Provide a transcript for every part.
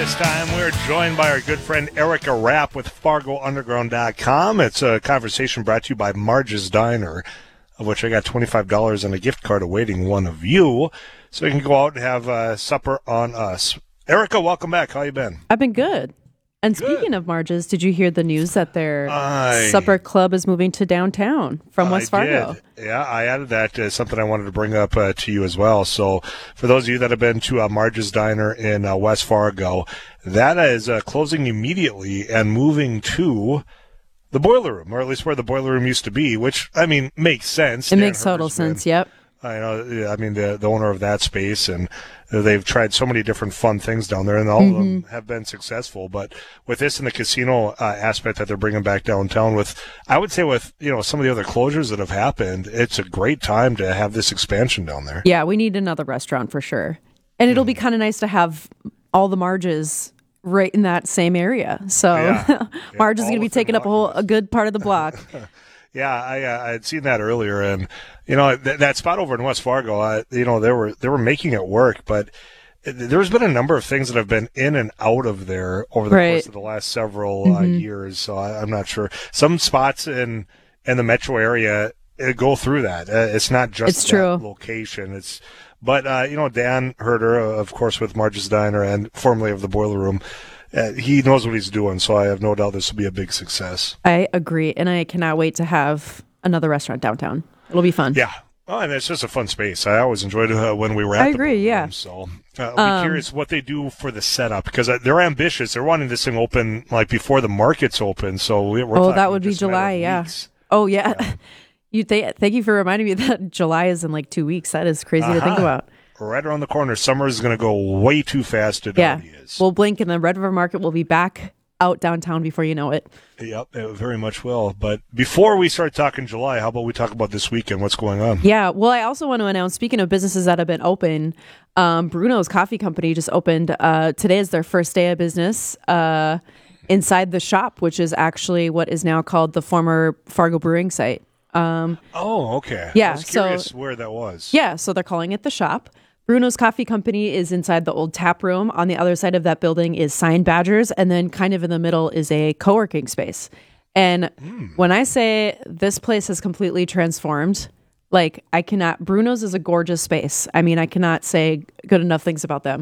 this time, we're joined by our good friend Erica Rapp with FargoUnderground.com. It's a conversation brought to you by Marge's Diner, of which I got $25 and a gift card awaiting one of you, so you can go out and have supper on us. Erica, welcome back. How you been? I've been good. And speaking of Marge's, did you hear the news that their supper club is moving to downtown from West Fargo? Did. Yeah, I added that as something I wanted to bring up to you as well. So for those of you that have been to Marge's Diner in West Fargo, that is closing immediately and moving to the Boiler Room, or at least where the Boiler Room used to be, which, I mean, makes sense. It makes total sense, yep. I know. I mean, the owner of that space, and they've tried so many different fun things down there, and all of them have been successful. But with this and the casino aspect that they're bringing back downtown, I would say with some of the other closures that have happened, it's a great time to have this expansion down there. Yeah, we need another restaurant for sure, and it'll be kind of nice to have all the Marges right in that same area. So Marge is going to be taking up a good part of the block. Yeah, I had seen that earlier, and that spot over in West Fargo, they were making it work, but there's been a number of things that have been in and out of there over the course of the last several years. So I'm not sure. Some spots in the metro area go through that. It's not just that location. But Dan Herder, of course, with Marge's Diner and formerly of the Boiler Room. He knows what he's doing, so I have no doubt this will be a big success. I agree, and I cannot wait to have another restaurant downtown. It'll be fun. Yeah. Oh, and it's just a fun space. I always enjoyed when we were at the Boiler Room, so I'll be curious what they do for the setup, because they're ambitious. They're wanting this thing open like before the market's open, so we're talking that would be July, weeks. Oh, yeah. Thank you for reminding me that July is in like 2 weeks. That is crazy to think about. Right around the corner. Summer is going to go way too fast. It already is. We'll blink and the Red River Market will be back out downtown before you know it. Yep, it very much will. But before we start talking July, how about we talk about this weekend? What's going on? Yeah, well, I also want to announce, speaking of businesses that have been open, Bruno's Coffee Company just opened. Today is their first day of business inside the shop, which is actually what is now called the former Fargo Brewing site. Okay. Yeah, I was curious where that was. Yeah, so they're calling it the shop. Bruno's Coffee Company is inside the old tap room. On the other side of that building is Sign Badgers, and then kind of in the middle is a co-working space. And when I say this place has completely transformed, Bruno's is a gorgeous space. I mean, I cannot say good enough things about them.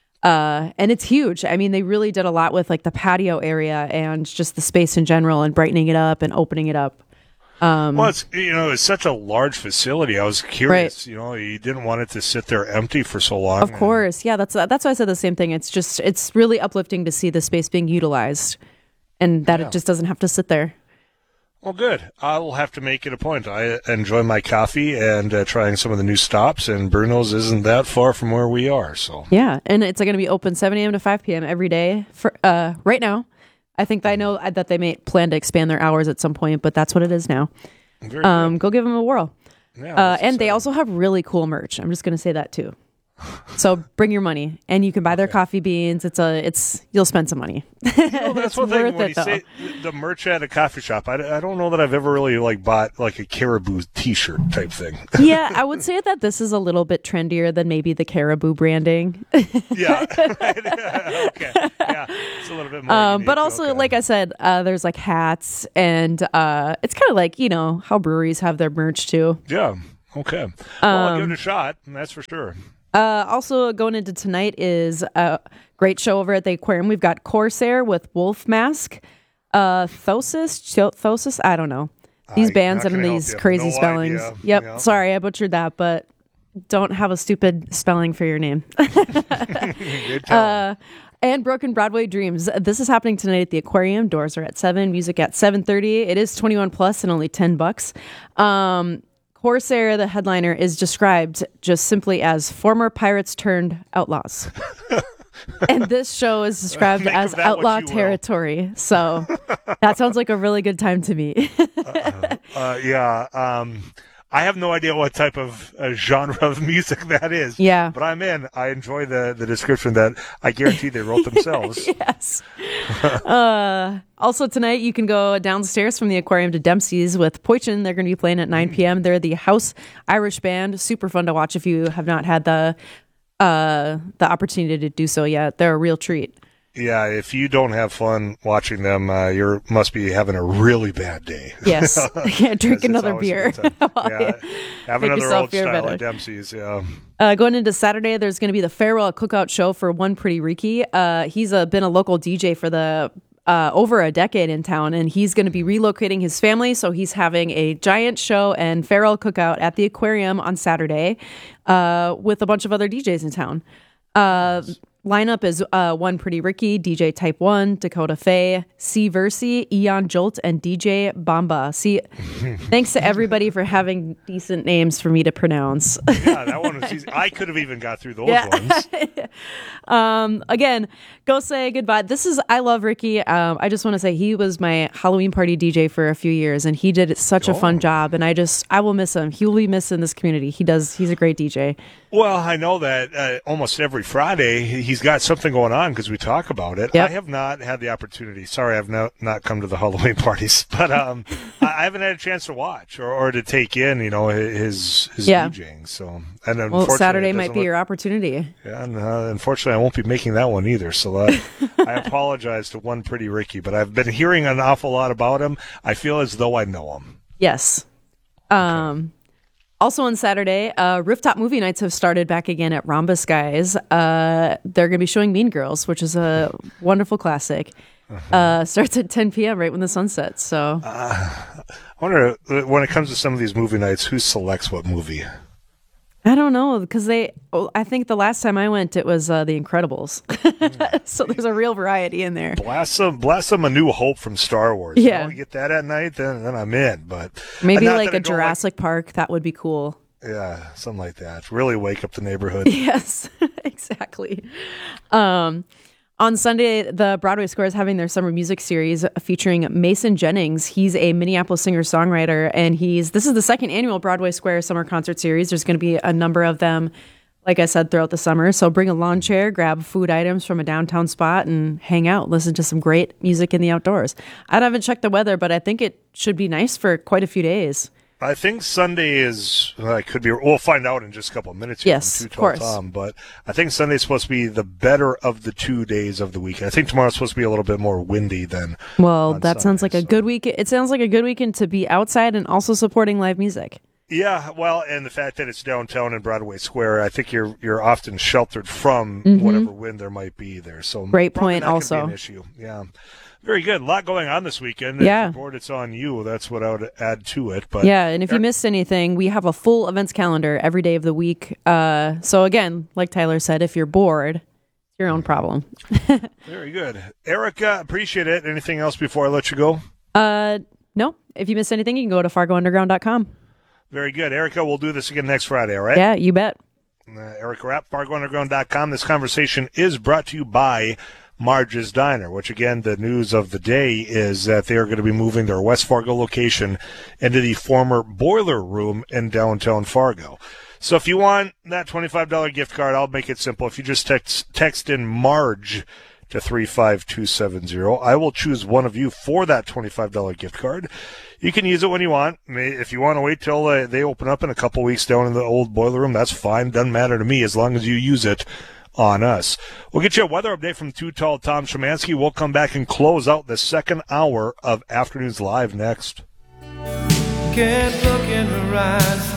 And it's huge. I mean, they really did a lot with like the patio area and just the space in general and brightening it up and opening it up. Well, it's such a large facility. I was curious. Right. You didn't want it to sit there empty for so long. Of course, yeah. That's why I said the same thing. It's really uplifting to see the space being utilized, and that it just doesn't have to sit there. Well, good. I'll have to make it a point. I enjoy my coffee and trying some of the new stops, and Bruno's isn't that far from where we are. So yeah, and it's going to be open 7 a.m. to 5 p.m. every day for right now. I think I know that they may plan to expand their hours at some point, but that's what it is now. Go give them a whirl. Yeah, and they also have really cool merch. I'm just going to say that too. So bring your money, and you can buy their coffee beans. You'll spend some money. That's one thing when you say the merch at a coffee shop. I don't know that I've ever really bought like a Caribou T-shirt type thing. Yeah, I would say that this is a little bit trendier than maybe the Caribou branding. Yeah, okay, yeah, it's a little bit more. Unique. But also, like I said, there's like hats, and it's kind of like how breweries have their merch too. Yeah. Okay. Well, I'll give it a shot. That's for sure. Also going into tonight is a great show over at the Aquarium. We've got Corsair with Wolf Mask, Thosis, I don't know. These bands and these crazy spellings. Yep, yeah. Sorry, I butchered that, but don't have a stupid spelling for your name. And Broken Broadway Dreams. This is happening tonight at the Aquarium. Doors are at 7, music at 7:30. It is 21 plus and only $10. Corsair, the headliner, is described just simply as former pirates turned outlaws. And this show is described as outlaw territory. So that sounds like a really good time to me. Yeah. I have no idea what type of genre of music that is. Yeah. But I'm in. I enjoy the description that I guarantee they wrote themselves. Yes. Also tonight, you can go downstairs from the Aquarium to Dempsey's with Poichin. They're going to be playing at 9 p.m. They're the House Irish Band. Super fun to watch if you have not had the opportunity to do so yet. They're a real treat. Yeah, if you don't have fun watching them, you must be having a really bad day. Yes. Yeah, drink another always a beer. good time. Yeah, have Make another yourself old feel style better. at Dempsey's. Yeah. Going into Saturday, there's going to be the Farewell Cookout Show for One Pretty Ricky. He's been a local DJ for the over a decade in town, and he's going to be relocating his family, so he's having a giant show and farewell cookout at the aquarium on Saturday with a bunch of other DJs in town. Lineup is One Pretty Ricky, DJ Type 1, Dakota Faye, C Versi, Eon Jolt, and DJ Bamba. See, thanks to everybody for having decent names for me to pronounce. Yeah, that one was easy. I could have even got through those ones. Again, go say goodbye. I love Ricky. I just want to say he was my Halloween party DJ for a few years, and he did such a fun job, and I will miss him. He will be missed in this community. He's a great DJ. Well, I know that almost every Friday he's got something going on because we talk about it. Yep. I have not had the opportunity. Sorry, I've not come to the Halloween parties, but I haven't had a chance to watch or to take in, his DJing. So, and unfortunately, Saturday might be your opportunity. Yeah, and unfortunately, I won't be making that one either. So I apologize to One Pretty Ricky, but I've been hearing an awful lot about him. I feel as though I know him. Yes. Okay. Also on Saturday, Rooftop Movie Nights have started back again at Rhombus Guys. They're going to be showing Mean Girls, which is a wonderful classic. Starts at 10 p.m. right when the sun sets. So, I wonder, when it comes to some of these movie nights, who selects what movie? I don't know, because I think the last time I went, it was The Incredibles. So there's a real variety in there. Blast them A New Hope from Star Wars. Yeah. You get that at night, then I'm in. But maybe like a Jurassic Park, that would be cool. Yeah, something like that. Really wake up the neighborhood. Yes, exactly. On Sunday, the Broadway Square is having their summer music series featuring Mason Jennings. He's a Minneapolis singer-songwriter, and this is the second annual Broadway Square summer concert series. There's going to be a number of them, like I said, throughout the summer. So bring a lawn chair, grab food items from a downtown spot, and hang out. Listen to some great music in the outdoors. I haven't checked the weather, but I think it should be nice for quite a few days. I think Sunday is could be. We'll find out in just a couple of minutes. Yes, of course. Tom, but I think Sunday's supposed to be the better of the 2 days of the weekend. I think tomorrow's supposed to be a little bit more windy than. Well, that sounds like a good week. It sounds like a good weekend to be outside and also supporting live music. Yeah, well, and the fact that it's downtown in Broadway Square, I think you're often sheltered from whatever wind there might be there. So great point. Also, an issue. Yeah. Very good. A lot going on this weekend. Yeah. If you're bored, it's on you. That's what I would add to it. But yeah, and if you missed anything, we have a full events calendar every day of the week. So again, like Tyler said, if you're bored, it's your own problem. Very good. Erica, appreciate it. Anything else before I let you go? No. If you missed anything, you can go to fargounderground.com. Very good. Erica, we'll do this again next Friday, all right? Yeah, you bet. Erica Rapp, fargounderground.com. This conversation is brought to you by Marge's Diner, which, again, the news of the day is that they are going to be moving their West Fargo location into the former Boiler Room in downtown Fargo. So if you want that $25 gift card, I'll make it simple. If you just text in Marge to 35270, I will choose one of you for that $25 gift card. You can use it when you want. If you want to wait till they open up in a couple weeks down in the old Boiler Room, that's fine. Doesn't matter to me as long as you use it on us. We'll get you a weather update from Too Tall Tom Szymanski. We'll come back and close out the second hour of Afternoons Live next. Can't look in her eyes.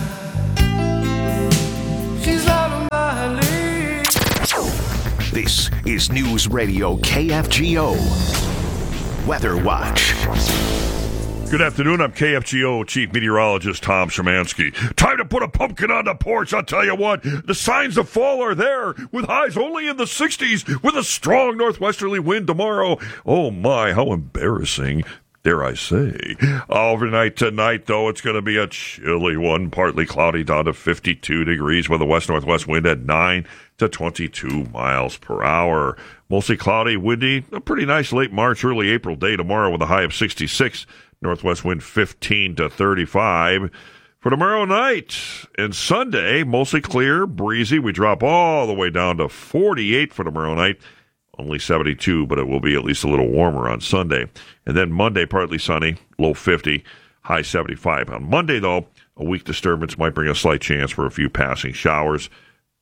She's out of my league. This is News Radio KFGO Weather Watch. Good afternoon. I'm KFGO Chief Meteorologist Tom Szymanski. Time to put a pumpkin on the porch. I'll tell you what, the signs of fall are there with highs only in the 60s with a strong northwesterly wind tomorrow. Oh my, how embarrassing. Dare I say. Overnight tonight, though, it's going to be a chilly one. Partly cloudy down to 52 degrees with a west-northwest wind at 9 to 22 miles per hour. Mostly cloudy, windy. A pretty nice late March, early April day tomorrow with a high of 66. Northwest wind 15 to 35. For tomorrow night and Sunday, mostly clear, breezy. We drop all the way down to 48 for tomorrow night. Only 72, but it will be at least a little warmer on Sunday. And then Monday, partly sunny, low 50, high 75. On Monday, though, a weak disturbance might bring a slight chance for a few passing showers.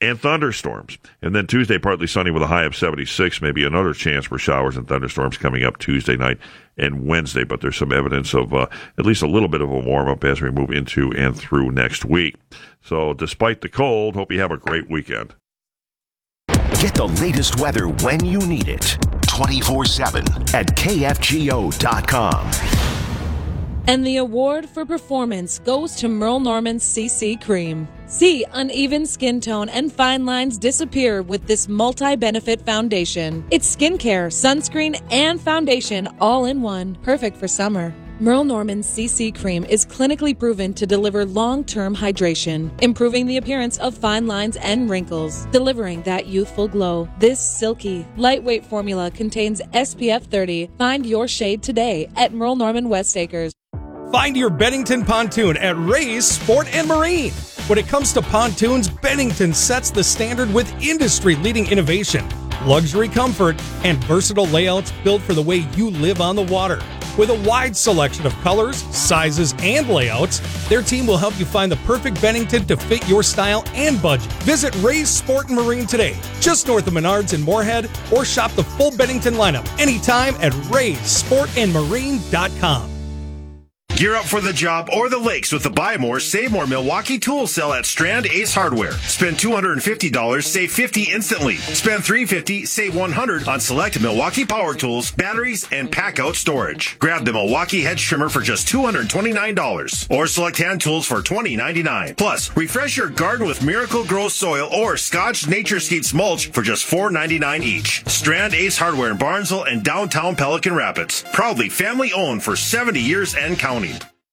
and thunderstorms. And then Tuesday, partly sunny with a high of 76, maybe another chance for showers and thunderstorms coming up Tuesday night and Wednesday. But there's some evidence of at least a little bit of a warm-up as we move into and through next week. So despite the cold, hope you have a great weekend. Get the latest weather when you need it. 24/7 at KFGO.com. And the award for performance goes to Merle Norman's CC Cream. See uneven skin tone and fine lines disappear with this multi-benefit foundation. It's skincare, sunscreen, and foundation all in one. Perfect for summer. Merle Norman's CC Cream is clinically proven to deliver long-term hydration, improving the appearance of fine lines and wrinkles, delivering that youthful glow. This silky, lightweight formula contains SPF 30. Find your shade today at Merle Norman West Acres. Find your Bennington pontoon at Ray's Sport and Marine. When it comes to pontoons, Bennington sets the standard with industry-leading innovation, luxury comfort, and versatile layouts built for the way you live on the water. With a wide selection of colors, sizes, and layouts, their team will help you find the perfect Bennington to fit your style and budget. Visit Ray's Sport and Marine today, just north of Menards in Moorhead, or shop the full Bennington lineup anytime at raysportandmarine.com. Gear up for the job or the lakes with the Buy More, Save More Milwaukee tool sale at Strand Ace Hardware. Spend $250, save $50 instantly. Spend $350, save $100 on select Milwaukee power tools, batteries, and pack-out storage. Grab the Milwaukee hedge trimmer for just $229 or select hand tools for $20.99. Plus, refresh your garden with Miracle Grow soil or Scotch Nature Skeets mulch for just $4.99 each. Strand Ace Hardware in Barnesville and downtown Pelican Rapids. Proudly family-owned for 70 years and counting.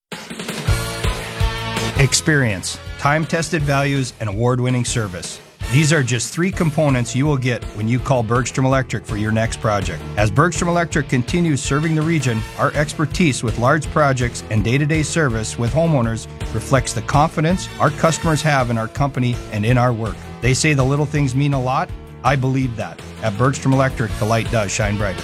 Experience, time-tested values, and award-winning service. These are just 3 components you will get when you call Bergstrom Electric for your next project. As Bergstrom Electric continues serving the region, our expertise with large projects and day-to-day service with homeowners reflects the confidence our customers have in our company and in our work. They say the little things mean a lot. I believe that. At Bergstrom Electric, the light does shine brighter.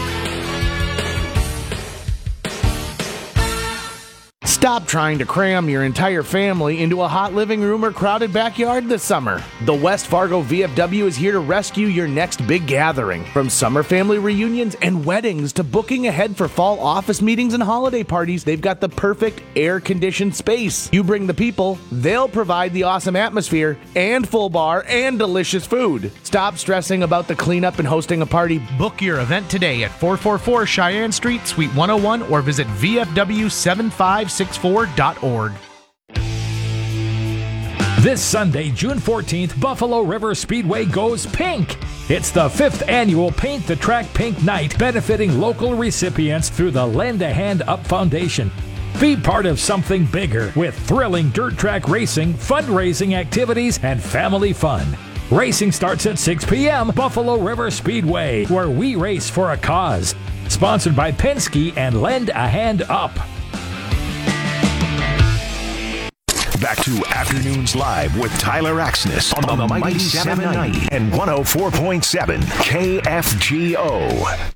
Stop trying to cram your entire family into a hot living room or crowded backyard this summer. The West Fargo VFW is here to rescue your next big gathering. From summer family reunions and weddings to booking ahead for fall office meetings and holiday parties, they've got the perfect air-conditioned space. You bring the people, they'll provide the awesome atmosphere and full bar and delicious food. Stop stressing about the cleanup and hosting a party. Book your event today at 444 Cheyenne Street, Suite 101, or visit VFW756.org. This Sunday, June 14th, Buffalo River Speedway goes pink. It's the 5th annual Paint the Track Pink Night, benefiting local recipients through the Lend a Hand Up Foundation. Be part of something bigger with thrilling dirt track racing, fundraising activities, and family fun. Racing starts at 6 p.m. Buffalo River Speedway, where we race for a cause. Sponsored by Penske and Lend a Hand Up. Back to Afternoons Live with Tyler Axness on the Mighty 790 and 104.7 KFGO.